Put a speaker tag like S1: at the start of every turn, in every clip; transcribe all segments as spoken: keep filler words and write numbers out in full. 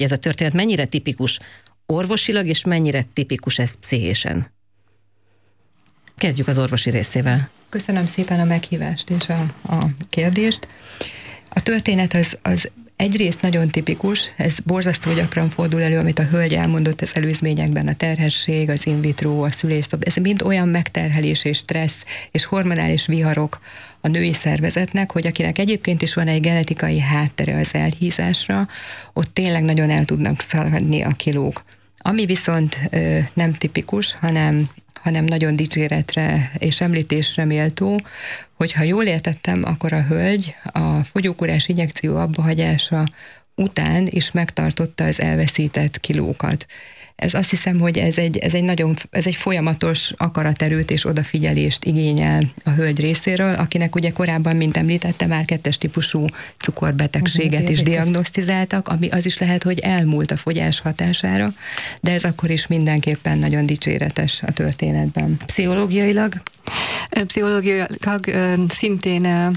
S1: Ez a történet mennyire tipikus orvosilag, és mennyire tipikus ez pszichésen? Kezdjük az orvosi részével.
S2: Köszönöm szépen a meghívást és a, a kérdést. A történet az, az egyrészt nagyon tipikus, ez borzasztó gyakran fordul elő, amit a hölgy elmondott az előzményekben, a terhesség, az in vitro, a szülés, ez mind olyan megterhelés és stressz és hormonális viharok a női szervezetnek, hogy akinek egyébként is van egy genetikai háttere az elhízásra, ott tényleg nagyon el tudnak szaladni a kilók. Ami viszont ö, nem tipikus, hanem hanem nagyon dicséretre és említésre méltó, hogy ha jól értettem, akkor a hölgy a fogyókúrás injekció abbahagyása után is megtartotta az elveszített kilókat. Ez azt hiszem, hogy ez egy, ez egy nagyon, ez egy folyamatos akaraterőt és odafigyelést igényel a hölgy részéről, akinek ugye korábban, mint említette, már kettes típusú cukorbetegséget is diagnosztizáltak, ami az is lehet, hogy elmúlt a fogyás hatására, de ez akkor is mindenképpen nagyon dicséretes a történetben.
S1: Pszichológiailag?
S3: Pszichológiailag szintén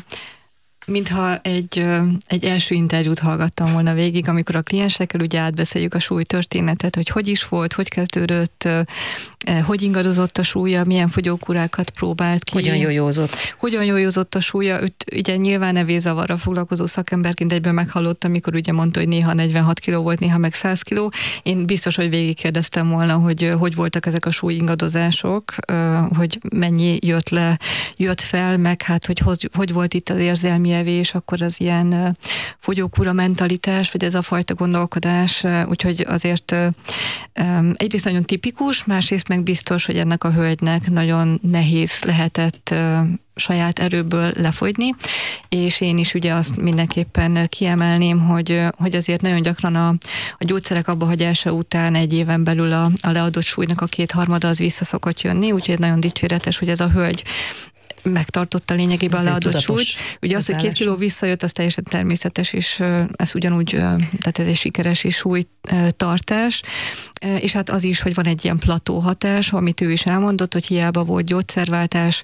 S3: mintha egy, egy első interjút hallgattam volna végig, amikor a kliensekkel ugye átbeszéljük a súlytörténetet, hogy hogy is volt, hogy kezdődött, hogy ingadozott a súlya, milyen fogyókúrákat próbált ki.
S1: Hogyan jójózott.
S3: Hogyan jójózott a súlya. Őt ugye nyilván evészavarral foglalkozó szakemberként egyben meghallottam, amikor ugye mondta, hogy néha negyvenhat kiló volt, néha meg száz kiló. Én biztos, hogy végigkérdeztem volna, hogy hogy voltak ezek a súlyingadozások, hogy mennyi jött le, jött fel, meg hát, hogy hogy, hogy volt itt az érzelmi evés, akkor az ilyen fogyókúra mentalitás, vagy ez a fajta gondolkodás, úgyhogy azért egyrészt nagyon tipikus, másrészt meg biztos, hogy ennek a hölgynek nagyon nehéz lehetett saját erőből lefogyni, és én is ugye azt mindenképpen kiemelném, hogy, hogy azért nagyon gyakran a, a gyógyszerek abbahagyása után egy éven belül a, a leadott súlynak a kétharmada az vissza szokott jönni, úgyhogy ez nagyon dicséretes, hogy ez a hölgy megtartotta lényegében a leadott súlyt. Ugye az, hogy két kiló visszajött, az teljesen természetes, és ez ugyanúgy, tehát ez egy sikeres és súlytartás. És hát az is, hogy van egy ilyen plató hatás, amit ő is elmondott, hogy hiába volt gyógyszerváltás,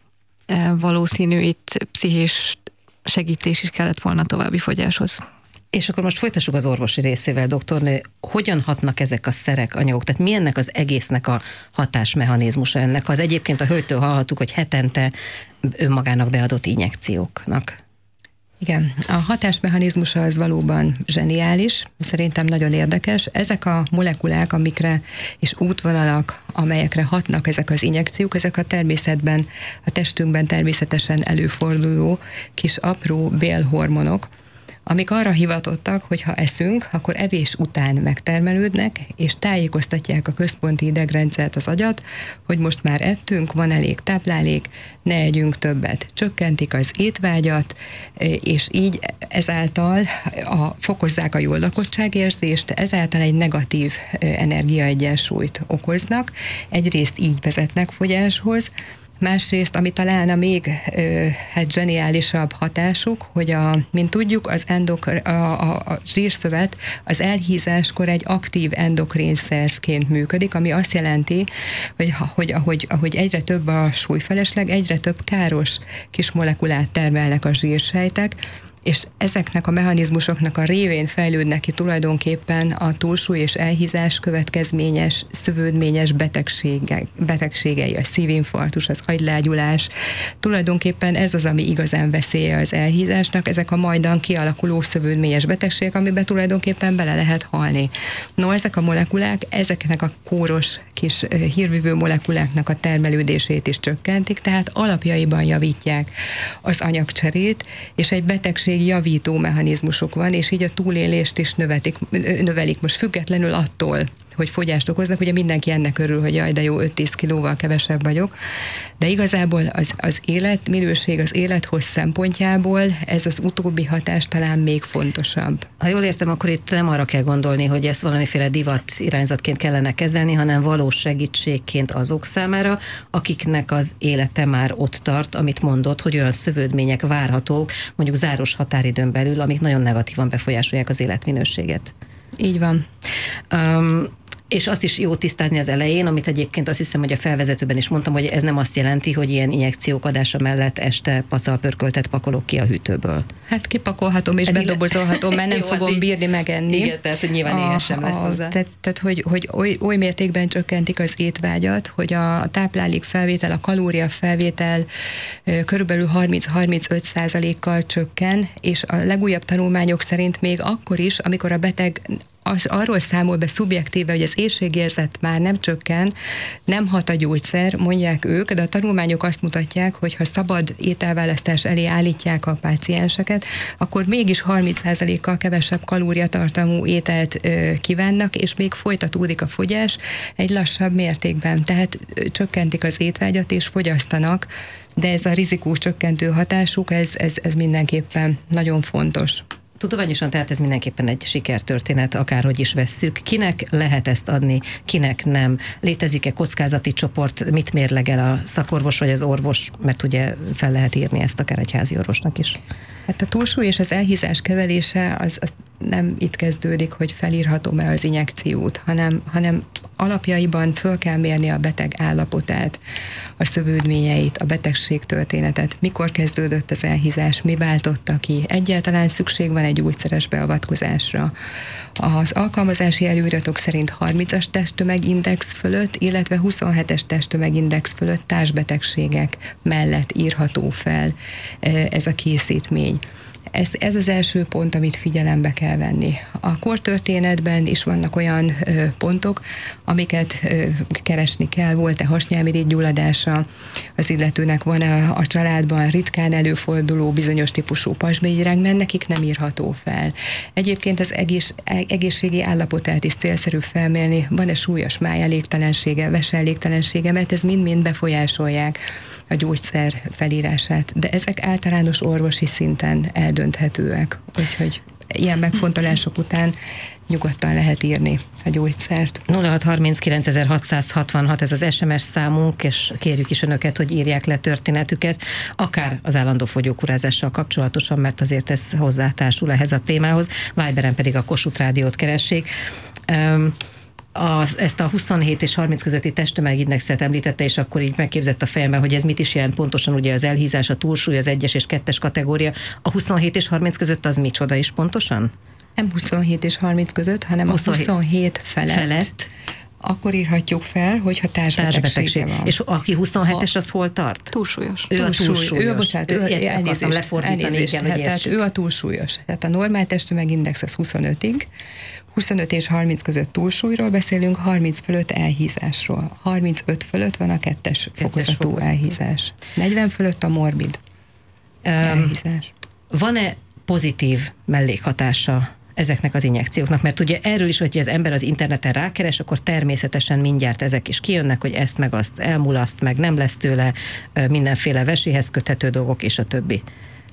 S3: valószínű itt pszichés segítés is kellett volna további fogyáshoz.
S1: És akkor most folytassuk az orvosi részével, doktornő. Hogyan hatnak ezek a szerek, anyagok? Tehát mi ennek az egésznek a hatásmechanizmusa ennek? Az egyébként a hölgytől hallhattuk, hogy hetente önmagának beadott injekcióknak.
S2: Igen, a hatásmechanizmusa az valóban zseniális, szerintem nagyon érdekes. Ezek a molekulák, amikre és útvonalak, amelyekre hatnak ezek az injekciók, ezek a természetben, a testünkben természetesen előforduló kis apró bélhormonok, amik arra hivatottak, hogy ha eszünk, akkor evés után megtermelődnek, és tájékoztatják a központi idegrendszert, az agyat, hogy most már ettünk, van elég táplálék, ne együnk többet. Csökkentik az étvágyat, és így ezáltal a, fokozzák a jól lakottságérzést, ezáltal egy negatív energiaegyensúlyt okoznak. Egyrészt így vezetnek fogyáshoz, másrészt, ami talán a még ö, hát zseniálisabb hatásuk, hogy a, mint tudjuk, az endok, a, a, a zsírszövet az elhízáskor egy aktív endokrén szervként működik, ami azt jelenti, hogy, hogy ahogy, ahogy egyre több a súlyfelesleg, egyre több káros kis molekulát termelnek a zsírsejtek, és ezeknek a mechanizmusoknak a révén fejlődnek ki tulajdonképpen a túlsúly és elhízás következményes, szövődményes betegségek, betegségei, a szívinfarktus, az agylágyulás. Tulajdonképpen ez az, ami igazán veszélye az elhízásnak, ezek a majdan kialakuló szövődményes betegségek, amiben tulajdonképpen bele lehet halni. No, ezek a molekulák, ezeknek a kóros kis hírvívő molekuláknak a termelődését is csökkentik, tehát alapjaiban javítják az anyagcserét, és egy betegség javító mechanizmusok van, és így a túlélést is növetik, növelik. Most függetlenül attól, hogy fogyást okoznak, ugye mindenki ennek örül, hogy jaj, de jó, öt-tíz kilóval kevesebb vagyok, de igazából az, az életminőség, az élethossz szempontjából ez az utóbbi hatás talán még fontosabb.
S1: Ha jól értem, akkor itt nem arra kell gondolni, hogy ezt valamiféle divat irányzatként kellene kezelni, hanem valós segítségként azok számára, akiknek az élete már ott tart, amit mondott, hogy olyan szövődmények várhatók, mondjuk záros határidőn belül, amik nagyon negatívan befolyásolják az életminőséget.
S2: Így van.
S1: Um, És azt is jó tisztázni az elején, amit egyébként azt hiszem, hogy a felvezetőben is mondtam, hogy ez nem azt jelenti, hogy ilyen injekciók adása mellett este pacalpörköltet pakolok ki a hűtőből.
S2: Hát kipakolhatom és bedobozolhatom, mert nem
S1: jó,
S2: fogom bírni megenni.
S1: Igen, tehát hogy nyilván éhes sem lesz hozzá.
S2: Tehát, tehát hogy, hogy oly, oly mértékben csökkentik az étvágyat, hogy a táplálék felvétel, a kalória felvétel körülbelül harminc-harmincöt százalékkal csökken, és a legújabb tanulmányok szerint még akkor is, amikor a beteg az arról számol be szubjektíve, hogy az éhségérzet már nem csökken, nem hat a gyógyszer, mondják ők, de a tanulmányok azt mutatják, hogy ha szabad ételválasztás elé állítják a pácienseket, akkor mégis harminc százalékkal kevesebb kalóriatartalmú ételt ö, kívánnak, és még folytatódik a fogyás egy lassabb mértékben. Tehát ö, csökkentik az étvágyat és fogyasztanak, de ez a rizikós csökkentő hatásuk, ez, ez, ez mindenképpen nagyon fontos.
S1: Tudományosan tehát ez mindenképpen egy sikertörténet, akárhogy is vesszük. Kinek lehet ezt adni, kinek nem? Létezik-e kockázati csoport? Mit mérlegel a szakorvos vagy az orvos? Mert ugye fel lehet írni ezt akár egy házi orvosnak is.
S2: Hát a túlsúly és az elhízás kezelése az, az nem itt kezdődik, hogy felírhatom-e az injekciót, hanem, hanem alapjaiban föl kell mérni a beteg állapotát, a szövődményeit, a betegségtörténetet, mikor kezdődött az elhízás, mi váltotta ki, egyáltalán szükség van egy gyógyszeres beavatkozásra. Az alkalmazási előiratok szerint harmincas testtömegindex fölött, illetve huszonhetes testtömegindex fölött társbetegségek mellett írható fel ez a készítmény. Ez, ez az első pont, amit figyelembe kell venni. A kortörténetben is vannak olyan ö, pontok, amiket ö, keresni kell. Volt-e hasnyálmirigygyulladása, az illetőnek van-e a családban ritkán előforduló bizonyos típusú pazsmirigy, mert nekik nem írható fel. Egyébként az egész, egészségi állapotát is célszerű felmérni, van-e súlyos májelégtelensége, veselégtelensége, mert ez mind-mind befolyásolják a gyógyszer felírását, de ezek általános orvosi szinten eldönthetőek, úgyhogy ilyen megfontolások után nyugodtan lehet írni a gyógyszert.
S1: nulla hat harminckilenc hatszázhatvanhat ez az es em es számunk, és kérjük is önöket, hogy írják le történetüket, akár az állandó fogyókúrázással kapcsolatosan, mert azért ez hozzátársul ehhez a témához, Viberen pedig a Kossuth Rádiót keressék. Um, Az, ezt a huszonhét és harminc közötti testtömegindexet említette, és akkor így megképzett a fejemben, hogy ez mit is jelent pontosan, ugye az elhízás, a túlsúly, az egyes és kettes kategória. A huszonhét és harminc között az micsoda is pontosan?
S2: Nem huszonhét és harminc között, hanem huszonhét, a huszonhét felett. felett. Akkor írhatjuk fel, hogyha társbetegsége van.
S1: És aki huszonhetes, az hol tart?
S3: Túlsúlyos.
S1: Ő
S2: túlsúly.
S1: a túlsúlyos.
S2: Ő, bocsánat, ő, ő
S1: elnézést,
S2: elnézést,
S1: lefordítani,
S2: elnézést,
S1: igen, hogy
S2: tehát ő a túlsúlyos. Tehát a normál testtömegindex az huszonötig, huszonöt és harminc között túlsúlyról beszélünk, harminc fölött elhízásról. harmincöt fölött van a kettes, kettes fokozatú, fokozatú elhízás. negyven fölött a morbid um, elhízás.
S1: Van-e pozitív mellékhatása ezeknek az injekcióknak? Mert ugye erről is, hogy az ember az interneten rákeres, akkor természetesen mindjárt ezek is kijönnek, hogy ezt meg azt elmulaszt, meg nem lesz tőle mindenféle veséhez köthető dolgok, és a többi.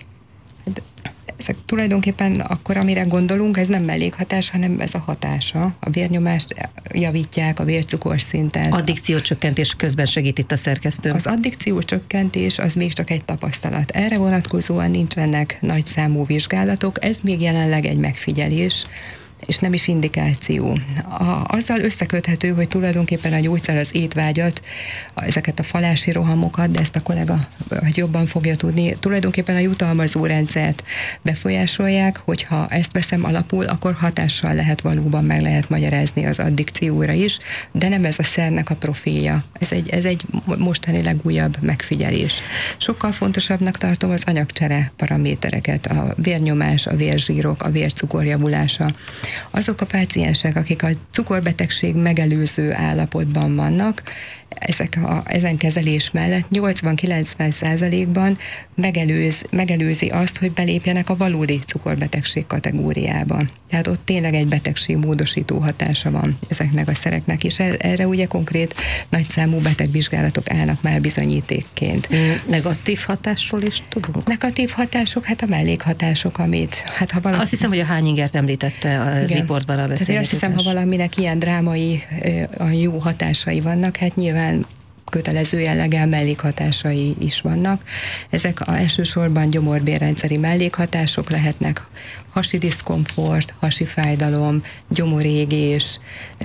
S2: Ezek tulajdonképpen akkor, amire gondolunk, ez nem mellékhatás, hanem ez a hatása. A vérnyomást javítják, a vércukorszintet.
S1: Addikciócsökkentés közben segít itt a szerkesztő.
S2: Az addikciócsökkentés az még csak egy tapasztalat. Erre vonatkozóan nincsenek nagyszámú vizsgálatok, ez még jelenleg egy megfigyelés, és nem is indikáció. A, azzal összeköthető, hogy tulajdonképpen a gyógyszer az étvágyat, ezeket a falási rohamokat, de ezt a kollega jobban fogja tudni, tulajdonképpen a jutalmazó rendszert befolyásolják, hogyha ezt veszem alapul, akkor hatással lehet valóban meg lehet magyarázni az addikcióra is, de nem ez a szernek a profilja. Ez egy, ez egy mostani legújabb megfigyelés. Sokkal fontosabbnak tartom az anyagcsere paramétereket, a vérnyomás, a vérzsírok, a vércukor javulása. Azok a páciensek, akik a cukorbetegség megelőző állapotban vannak, ezek a, ezen kezelés mellett nyolcvan-kilencven százalékban megelőz, megelőzi azt, hogy belépjenek a valódi cukorbetegség kategóriába. Tehát ott tényleg egy betegségmódosító hatása van ezeknek a szereknek, és erre ugye konkrét nagyszámú betegvizsgálatok állnak már bizonyítékként.
S1: Negatív hatásról is tudunk?
S2: Negatív hatások, hát a mellékhatások, amit... Hát ha valaki...
S1: Azt hiszem, hogy a Hányingert említette a igen. riportban a beszélgetésben.
S2: Azt hiszem, ha valaminek ilyen drámai, jó hatásai vannak, hát nyilván kötelező jelleggel mellékhatásai is vannak. Ezek a elsősorban gyomorbérrendszeri mellékhatások lehetnek, hasi diszkomfort, hasi fájdalom, gyomorégés,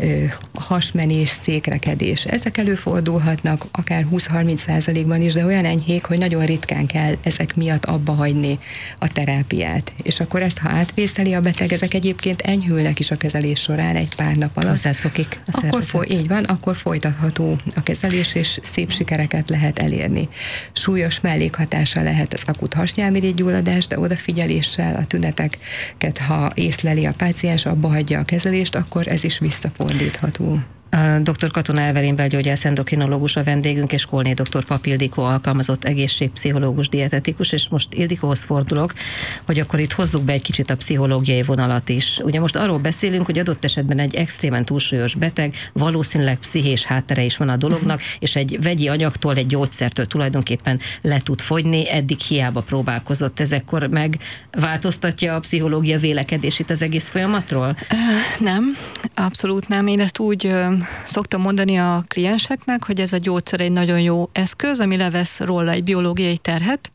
S2: hasmenés, székrekedés. Ezek előfordulhatnak akár húsz-harminc százalékban is, de olyan enyhék, hogy nagyon ritkán kell ezek miatt abba hagyni a terápiát. És akkor ezt, ha átvészeli a beteg, ezek egyébként enyhülnek is a kezelés során egy pár nap alatt.
S1: Hozzászokik a
S2: akkor foly, így van, akkor folytatható a kezelés, és szép sikereket lehet elérni. Súlyos mellékhatása lehet az akut hasnyálmirigygyulladás, de odafigyeléssel a tüneteket, ha észleli a páciens, abba hagyja a kezelést, akkor ez is visszafordítható.
S1: dr. Katona Evelyn belgyógyász endokrinológus a vendégünk, és Kolné dr. Papp Ildikó alkalmazott egészségpszichológus, dietetikus, és most Ildikóhoz fordulok, hogy akkor itt hozzuk be egy kicsit a pszichológiai vonalat is. Ugye most arról beszélünk, hogy adott esetben egy extrémen túlsúlyos beteg, valószínűleg pszichés háttere is van a dolognak, és egy vegyi anyagtól, egy gyógyszertől tulajdonképpen le tud fogyni, eddig hiába próbálkozott. Ezekkor megváltoztatja a pszichológia vélekedését az egész folyamatról?
S3: Nem, abszolút nem. Én ezt úgy szoktam mondani a klienseknek, hogy ez a gyógyszer egy nagyon jó eszköz, ami levesz róla egy biológiai terhet,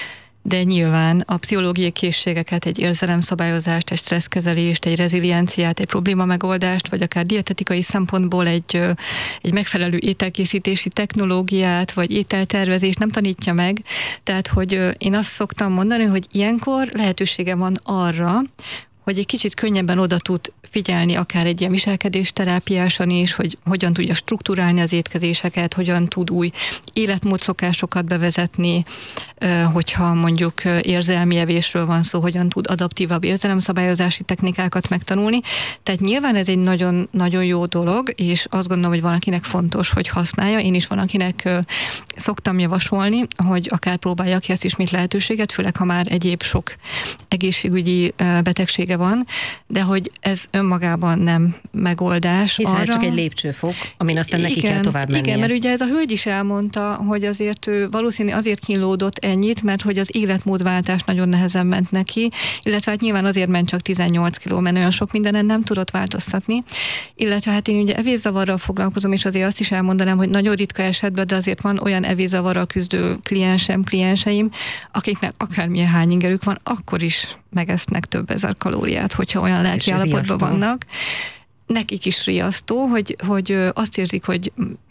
S3: de nyilván a pszichológiai készségeket, egy érzelemszabályozást, egy stresszkezelést, egy rezilienciát, egy probléma megoldást, vagy akár dietetikai szempontból egy, egy megfelelő ételkészítési technológiát, vagy ételtervezést nem tanítja meg. Tehát, hogy én azt szoktam mondani, hogy ilyenkor lehetősége van arra, hogy egy kicsit könnyebben oda tud figyelni akár egy ilyen viselkedésterápiásan is, hogy hogyan tudja strukturálni az étkezéseket, hogyan tud új életmódszokásokat bevezetni, hogyha mondjuk érzelmi evésről van szó, hogyan tud adaptívabb érzelemszabályozási technikákat megtanulni. Tehát nyilván ez egy nagyon, nagyon jó dolog, és azt gondolom, hogy van, akinek fontos, hogy használja. Én is van, akinek szoktam javasolni, hogy akár próbálja ki ezt is, mint lehetőséget, főleg ha már egyéb sok egészségügyi betegsége van, de hogy ez önmagában nem megoldás.
S1: Hiszen
S3: arra,
S1: ez csak egy lépcsőfok, amin aztán neki
S3: igen,
S1: kell tovább mennie.
S3: Igen, mert ugye ez a hölgy is elmondta, hogy azért ő valószínűleg azért kínlódott ennyit, mert hogy az életmódváltás nagyon nehezen ment neki, illetve hát nyilván azért ment csak tizennyolc kiló, mert olyan sok mindenen nem tudott változtatni. Illetve hát én ugye evészavarral foglalkozom, és azért azt is elmondanám, hogy nagyon ritka esetben, de azért van olyan evészavarral küzdő kliensem, klienseim, akiknek akármilyen hány ingerük van, akkor is megesznek több ezer kalóriát, hogyha olyan lelki állapotban vannak. Nekik is riasztó, hogy, hogy azt érzik, hogy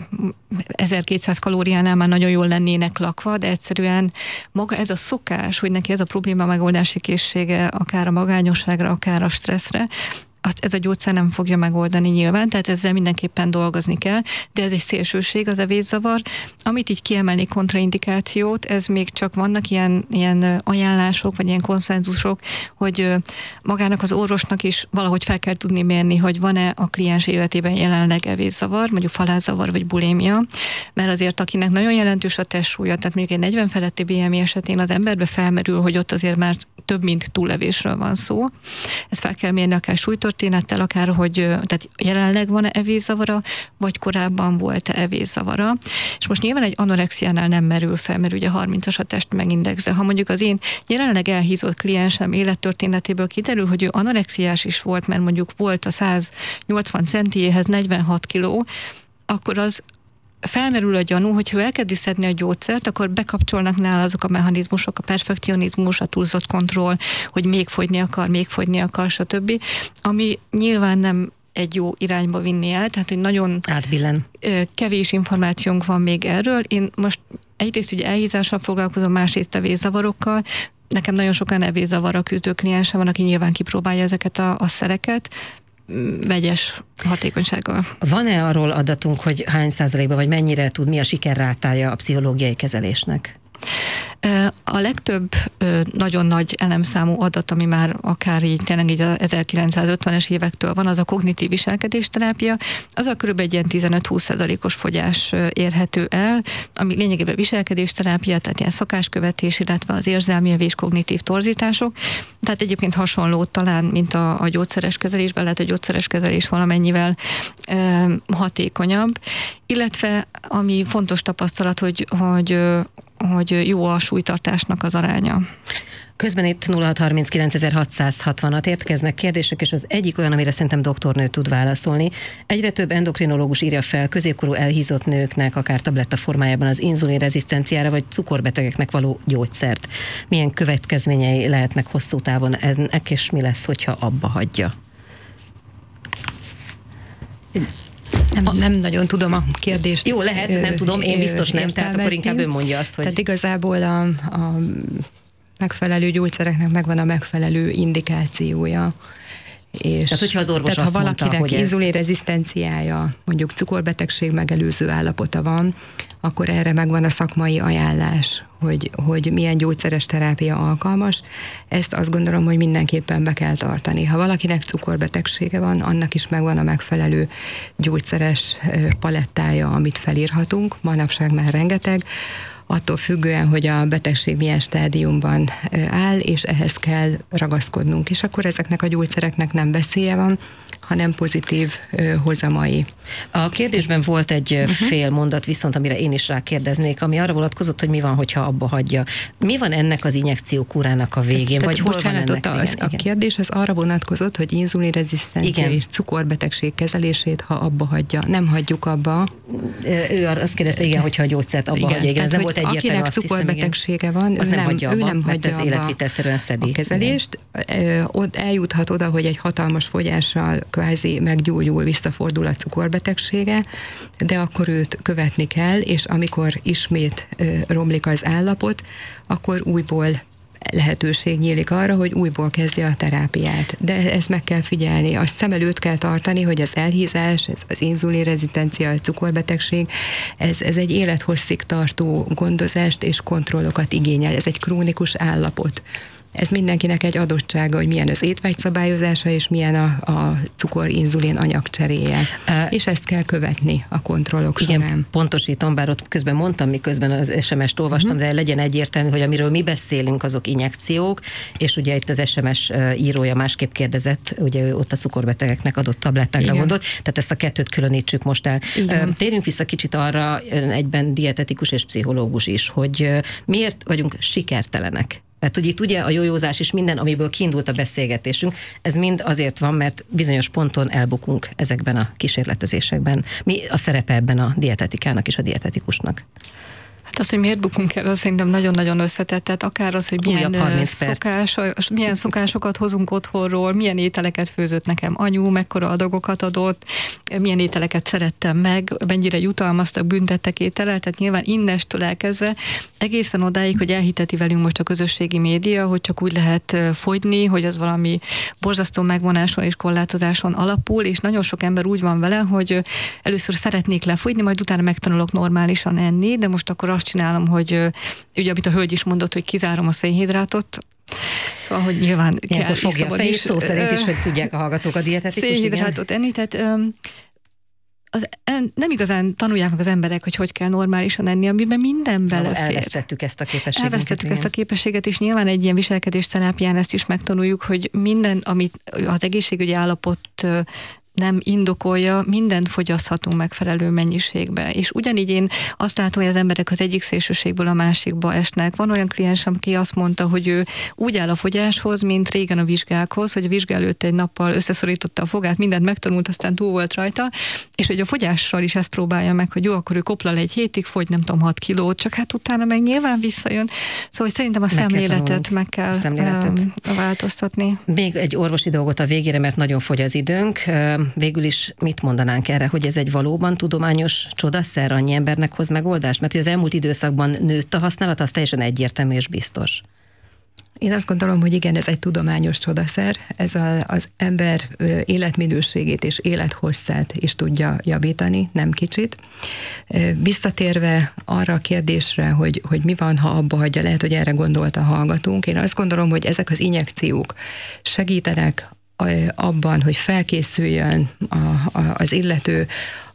S3: ezerkétszáz kalóriánál már nagyon jól lennének lakva, de egyszerűen maga ez a szokás, hogy neki ez a probléma megoldási készsége, akár a magányosságra, akár a stresszre, azt ez a gyógyszer nem fogja megoldani nyilván, tehát ezzel mindenképpen dolgozni kell, de ez egy szélsőség, az evészavar. Amit így kiemelni kontraindikációt, ez még csak vannak ilyen, ilyen ajánlások, vagy ilyen konszenzusok, hogy magának az orvosnak is valahogy fel kell tudni mérni, hogy van-e a kliens életében jelenleg evészavar, mondjuk falázzavar, vagy bulémia, mert azért akinek nagyon jelentős a testsúlya, tehát mondjuk egy negyven feletti bé em i esetén az emberbe felmerül, hogy ott azért már több mint túllevésről van szó. Ezt fel kell mérni akár súlytörténettel, akár, hogy tehát jelenleg van-e evészavara, vagy korábban volt-e evészavara. És most nyilván egy anorexiánál nem merül fel, mert ugye harmincas a test megindexe. Ha mondjuk az én jelenleg elhízott kliensem élettörténetéből kiderül, hogy ő anorexiás is volt, mert mondjuk volt a száz nyolcvan centiéhez negyvenhat kiló, akkor az felmerül a gyanú, hogy ha elkezdi szedni a gyógyszert, akkor bekapcsolnak nála azok a mechanizmusok, a perfekcionizmus, a túlzott kontroll, hogy még fogyni akar, még fogyni akar, stb. Ami nyilván nem egy jó irányba vinni el, tehát hogy nagyon
S1: átbillen.
S3: Kevés információnk van még erről. Én most egyrészt ugye elhízással foglalkozom, másrészt evészavarokkal. Nekem nagyon sokan evészavara küzdő kliensem van, aki nyilván kipróbálja ezeket a, a szereket, vegyes hatékonysággal.
S1: Van-e arról adatunk, hogy hány százalékban, vagy mennyire tud, mi a sikerrátája a pszichológiai kezelésnek?
S3: A legtöbb nagyon nagy elemszámú adat, ami már akár így tényleg így az ezerkilencszázötvenes évektől van, az a kognitív viselkedésterápia, az a körülbelül egy ilyen tizenöt-húsz százalékos fogyás érhető el, ami lényegében viselkedésterápia, tehát ilyen szokáskövetés, illetve az érzelmi és kognitív torzítások. Tehát egyébként hasonló talán, mint a, a gyógyszeres kezelésben, lehet a gyógyszeres kezelés valamennyivel e, hatékonyabb, illetve ami fontos tapasztalat, hogy, hogy hogy jó a súlytartásnak az aránya.
S1: Közben itt nulla hat harminckilenc ezerhatszázhatvanhat érkeznek kérdések, és az egyik olyan, amire szerintem doktornő tud válaszolni. Egyre több endokrinológus írja fel középkorú elhízott nőknek, akár tabletta formájában az inzulin rezisztenciára vagy cukorbetegeknek való gyógyszert. Milyen következményei lehetnek hosszú távon ennek, és mi lesz, hogyha abba hagyja?
S2: Nem, a, nem nagyon tudom a kérdést.
S1: Jó, lehet, ö, nem tudom, én biztos nem, tehát akkor inkább ön mondja azt, hogy...
S2: Tehát igazából a, a megfelelő gyógyszereknek megvan a megfelelő indikációja. És
S1: tehát, hogyha az orvos
S2: tehát,
S1: azt
S2: ha
S1: mondta,
S2: valakinek
S1: hogy ez...
S2: inzulinrezisztenciája, mondjuk cukorbetegség megelőző állapota van, akkor erre megvan a szakmai ajánlás, hogy, hogy milyen gyógyszeres terápia alkalmas. Ezt azt gondolom, hogy mindenképpen be kell tartani. Ha valakinek cukorbetegsége van, annak is megvan a megfelelő gyógyszeres palettája, amit felírhatunk. Manapság már rengeteg, attól függően, hogy a betegség milyen stádiumban áll, és ehhez kell ragaszkodnunk. És akkor ezeknek a gyógyszereknek nem veszélye van, hanem pozitív ö, hozamai.
S1: A kérdésben volt egy uh-huh. fél mondat viszont, amire én is rákérdeznék, ami arra vonatkozott, hogy mi van, hogyha abba hagyja. Mi van ennek az injekciókúrának a végén? Tehát, vagy hol bocsánat, van ennek? Az,
S2: igen, a kérdés az arra vonatkozott, hogy inzulinrezisztencia és cukorbetegség kezelését, ha abba hagyja. Nem hagyjuk abba.
S1: Ő azt kérdezte, igen, hogyha a gyógyszert abba igen, hagyja. Igen, ez nem volt egyértelmű,
S2: akinek cukorbetegsége van, ő nem hagyja abba, ő nem hagyja
S1: ez életvitelszerűen szedi
S2: a kezelést. Igen. Eljuthat oda, hogy egy hatalmas fogyással kvázi meggyógyul, visszafordul a cukorbetegsége, de akkor őt követni kell, és amikor ismét ö, romlik az állapot, akkor újból lehetőség nyílik arra, hogy újból kezdje a terápiát. De ezt meg kell figyelni. Azt szem előtt kell tartani, hogy az elhízás, ez az inzulinrezisztencia, a cukorbetegség, ez, ez egy élethosszig tartó gondozást és kontrollokat igényel. Ez egy krónikus állapot. Ez mindenkinek egy adottsága, hogy milyen az étvágyszabályozása, és milyen a, a cukor-inzulin anyagcseréje. Uh, és ezt kell követni a kontrollok
S1: igen,
S2: során.
S1: Pontosítom, bár ott közben mondtam, miközben az es em est olvastam, uh-huh. de legyen egyértelmű, hogy amiről mi beszélünk, azok injekciók, és ugye itt az es em es írója másképp kérdezett, ugye ő ott a cukorbetegeknek adott tablettákra igen. gondolt, tehát ezt a kettőt különítsük most el. Igen. Térjünk vissza kicsit arra, egyben dietetikus és pszichológus is, hogy miért vagyunk sikertelenek. Mert hogy itt ugye a jójózás és minden, amiből kiindult a beszélgetésünk, ez mind azért van, mert bizonyos ponton elbukunk ezekben a kísérletezésekben. Mi a szerepe ebben a dietetikának és a dietetikusnak?
S3: Hát az, hogy miért bukunk el, az szerintem nagyon-nagyon összetett. Tehát akár az, hogy milyen, szokás, milyen szokásokat hozunk otthonról, milyen ételeket főzött nekem anyu, mekkora adagokat adott, milyen ételeket szerettem meg, mennyire jutalmaztak, büntettek ételel. Tehát nyilván innestől elkezdve egészen odáig, hogy elhiteti velünk most a közösségi média, hogy csak úgy lehet fogyni, hogy az valami borzasztó megvonáson és korlátozáson alapul, és nagyon sok ember úgy van vele, hogy először szeretnék lefogyni, majd utána megtanulok normálisan enni, de most akkor azt csinálom, hogy ugye, amit a hölgy is mondott, hogy kizárom a szénhidrátot, szóval, hogy nyilván
S1: ilyenkor kell, fogja a fejét, szó szerint is, hogy tudják a hallgatók a dietetikus.
S3: Szénhidrátot enni, tehát az, nem igazán tanulják meg az emberek, hogy hogy kell normálisan enni, amiben minden belefér.
S1: Elvesztettük ezt a képességet.
S3: Elvesztettük ezt a képességet, és nyilván egy ilyen viselkedésterápián ezt is megtanuljuk, hogy minden, amit az egészségügyi állapot nem indokolja, mindent fogyaszthatunk megfelelő mennyiségbe. És ugyanígy én azt látom, hogy az emberek az egyik szélsőségből a másikba esnek. Van olyan kliens, aki azt mondta, hogy ő úgy áll a fogyáshoz, mint régen a vizsgákhoz, hogy a vizsga előtt egy nappal összeszorította a fogát, mindent megtanult, aztán túl volt rajta, és hogy a fogyással is ezt próbálja meg, hogy jó, akkor ő koplal egy hétig, fogy nem tudom, hat kilót, csak hát utána meg nyilván visszajön. Szóval hogy szerintem a meg szemléletet kell meg kell szemléletet. Um, változtatni.
S1: Még egy orvosi dolgot a végére, mert nagyon fogy az időnk. Végül is mit mondanánk erre, hogy ez egy valóban tudományos csodaszer, annyi embernek hoz megoldást? Mert az elmúlt időszakban nőtt a használat, az teljesen egyértelmű és biztos.
S2: Én azt gondolom, hogy igen, ez egy tudományos csodaszer, ez a, az ember életminőségét és élethosszát is tudja javítani, nem kicsit. Visszatérve arra a kérdésre, hogy, hogy mi van, ha abba hagyja, lehet, hogy erre gondolt a hallgatónk. Én azt gondolom, hogy ezek az injekciók segítenek abban, hogy felkészüljön a, a, az illető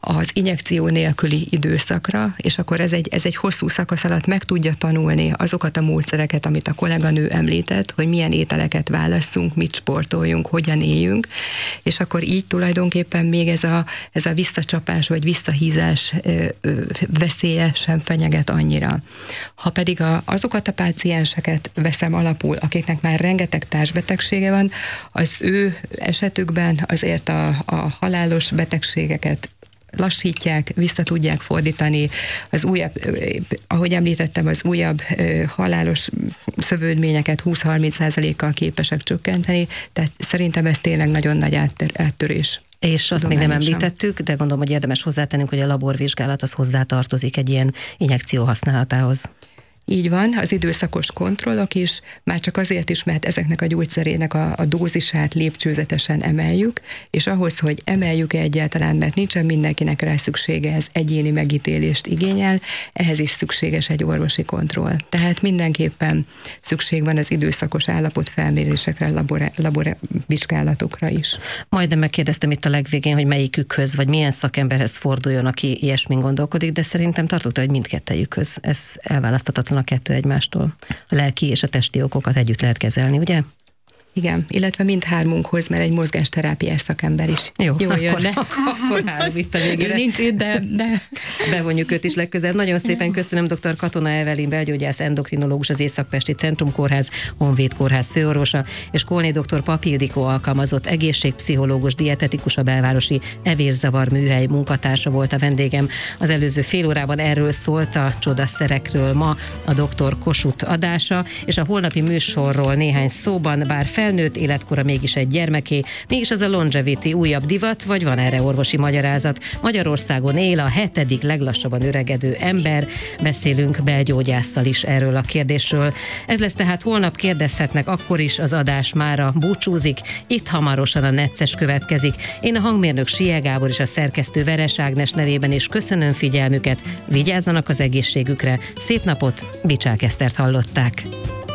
S2: az injekció nélküli időszakra, és akkor ez egy, ez egy hosszú szakasz alatt meg tudja tanulni azokat a módszereket, amit a kolléganő említett, hogy milyen ételeket válasszunk, mit sportoljunk, hogyan éljünk, és akkor így tulajdonképpen még ez a, ez a visszacsapás vagy visszahízás ö, ö, veszélye sem fenyeget annyira. Ha pedig a, azokat a pácienseket veszem alapul, akiknek már rengeteg társbetegsége van, az ő esetükben azért a, a halálos betegségeket lassítják, vissza tudják fordítani. Az újabb, ahogy említettem, az újabb halálos szövődményeket húsz-harminc százalékkal képesek csökkenteni, tehát szerintem ez tényleg nagyon nagy áttörés.
S1: És azt még nem említettük, de gondolom, hogy érdemes hozzátennünk, hogy a laborvizsgálat az hozzátartozik egy ilyen injekció használatához.
S2: Így van, az időszakos kontrollok is, már csak azért is, mert ezeknek a gyógyszerének a, a dózisát lépcsőzetesen emeljük, és ahhoz, hogy emeljük-e egyáltalán, mert nincsen mindenkinek rá szüksége, ez egyéni megítélést igényel, ehhez is szükséges egy orvosi kontroll. Tehát mindenképpen szükség van az időszakos állapotfelmérésekre, labor, laborvizsgálatokra is.
S1: Majdnem megkérdeztem itt a legvégén, hogy melyikükhöz, vagy milyen szakemberhez forduljon, aki ilyesmin gondolkodik, de szerintem tartotta, hogy mindkettejükhöz. Ez elválaszthatatlan a kettő egymástól. A lelki és a testi okokat együtt lehet kezelni, ugye?
S2: Igen, illetve mindhármunkhoz, mert egy mozgásterápiás szakember is
S1: jó,
S2: jól
S1: akkor,
S2: jönne.
S1: Akkor három itt a végére.
S2: Nincs itt, de, de...
S1: Bevonjuk őt is legközelebb. Nagyon szépen köszönöm dr. Katona Evelin, belgyógyász, endokrinológus, az Észak-Pesti Centrum Kórház, Honvéd Kórház főorvosa, és Kolné dr. Pap Ildikó alkalmazott egészségpszichológus, dietetikus, a belvárosi evészavar műhely munkatársa volt a vendégem. Az előző fél órában erről szólt a csodaszerekről ma a doktor Kossuth adása, és a holnapi műsorról néhány szóban, bár felnőtt életkora mégis egy gyermeké, mégis az a longevity újabb divat, vagy van erre orvosi magyarázat? Magyarországon él a hetedik leglassabban öregedő ember, beszélünk belgyógyásszal is erről a kérdésről. Ez lesz tehát holnap, kérdezhetnek akkor is, az adás mára búcsúzik, itt hamarosan a necces következik. Én a hangmérnök Sia Gábor és a szerkesztő Veres Ágnes nevében is köszönöm figyelmüket, vigyázzanak az egészségükre, szép napot, Bicsák Esztert hallották.